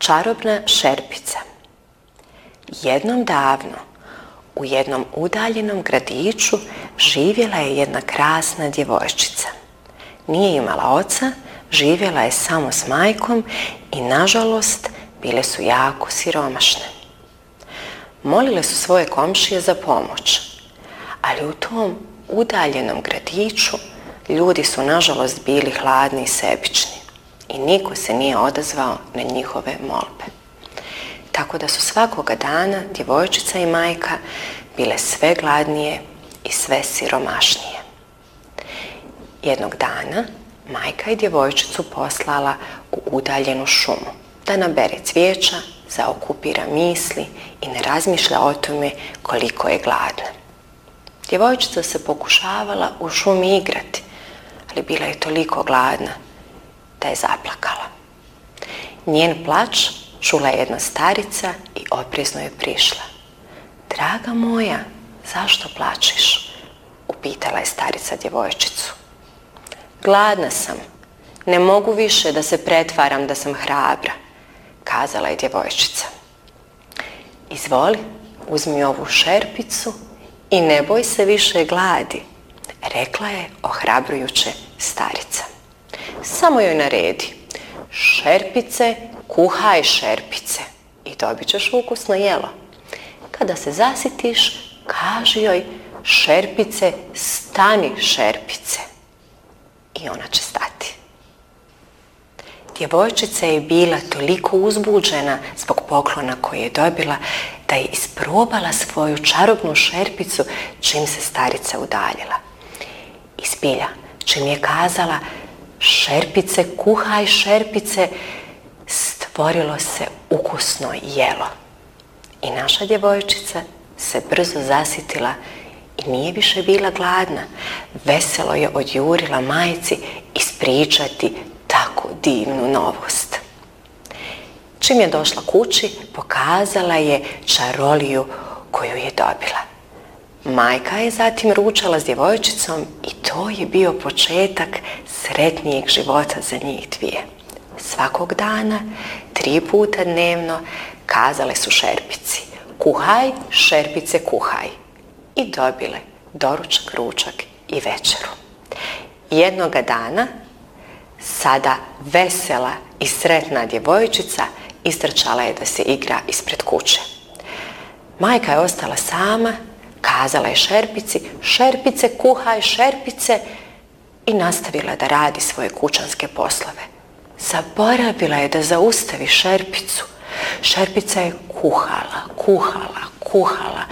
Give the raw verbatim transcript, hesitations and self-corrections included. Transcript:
Čarobna šerpica. Jednom davno, u jednom udaljenom gradiću živjela je jedna krasna djevojčica. Nije imala oca, živjela je samo s majkom i, nažalost, bile su jako siromašne. Molile su svoje komšije za pomoć, ali u tom udaljenom gradiću ljudi su, nažalost, bili hladni i sebični i niko se nije odazvao na njihove molbe. Tako da su svakoga dana djevojčica i majka bile sve gladnije i sve siromašnije. Jednog dana majka je djevojčicu poslala u udaljenu šumu da nabere cvijeća, zaokupira misli i ne razmišlja o tome koliko je gladna. Djevojčica se pokušavala u šumi igrati, ali bila je toliko gladna da je zaplakala. Njen plać čula je jedna starica i oprezno je prišla. "Draga moja, zašto plačeš?" upitala je starica djevojčicu. "Gladna sam, ne mogu više da se pretvaram da sam hrabra", kazala je djevojčica. "Izvoli, uzmi ovu šerpicu i ne boj se više gladi", rekla je ohrabrujuće starica. "Samo joj naredi: šerpice, kuhaj šerpice i dobit ćeš ukusno jelo. Kada se zasitiš, kaži joj: šerpice, stani šerpice, i ona će stati." Djevojčica je bila toliko uzbuđena zbog poklona koji je dobila da je isprobala svoju čarobnu šerpicu čim se starica udaljila. I zbilja, čim je kazala: šerpice, kuhaj šerpice, stvorilo se ukusno jelo. I naša djevojčica se brzo zasitila i nije više bila gladna. Veselo je odjurila majci ispričati tako divnu novost. Čim je došla kući, pokazala je čaroliju koju je dobila. Majka je zatim ručala s djevojčicom i to je bio početak sretnijeg života za njih dvije. Svakog dana, tri puta dnevno, kazale su šerpici: kuhaj, šerpice, kuhaj. I dobile doručak, ručak i večeru. Jednoga dana, sada vesela i sretna djevojčica istrčala je da se igra ispred kuće. Majka je ostala sama, kazala je šerpici: šerpice, kuhaj, šerpice, i nastavila da radi svoje kućanske poslove. Zaboravila je da zaustavi šerpicu. Šerpica je kuhala, kuhala, kuhala